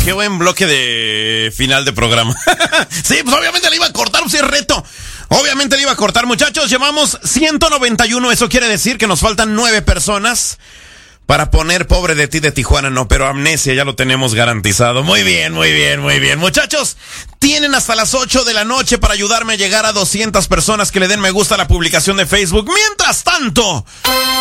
Qué buen bloque de final de programa. Sí, pues obviamente le iba a cortar, pues es reto. Obviamente le iba a cortar, muchachos. Llevamos 191, eso quiere decir que nos faltan 9 personas para poner Pobre de ti de Tijuana. No, pero Amnesia ya lo tenemos garantizado. Muy bien, muy bien, muy bien. Muchachos, tienen hasta las 8 de la noche para ayudarme a llegar a 200 personas que le den me gusta a la publicación de Facebook. Mientras tanto...